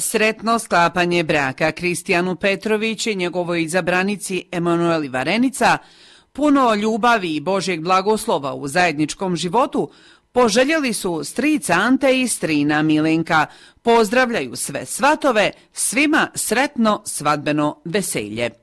Sretno sklapanje braka Kristijanu Petrović i njegovoj izabranici Emanueli Varenica, puno ljubavi i Božjeg blagoslova u zajedničkom životu, poželjeli su stric Ante i strina Milenka. Pozdravljaju sve svatove, svima sretno svadbeno veselje.